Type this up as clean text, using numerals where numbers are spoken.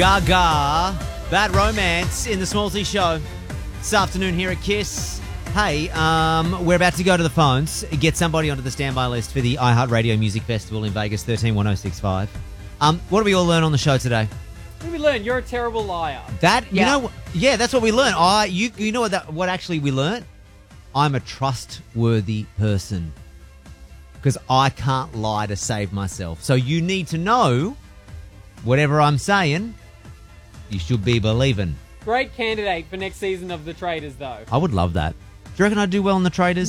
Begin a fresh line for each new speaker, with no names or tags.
Gaga, Bad Romance in the Smallsy Show this afternoon here at KISS. Hey, we're about to go to the phones, get somebody onto the standby list for the iHeartRadio Music Festival in Vegas, 131065. What do we all learn on the show today?
What did we learn? You're a terrible liar.
That's what we learned. You know what actually we learned? I'm a trustworthy person because I can't lie to save myself. So you need to know whatever I'm saying, you should be believing.
Great candidate for next season of The Traitors, though.
I would love that. Do you reckon I'd do well in The Traitors?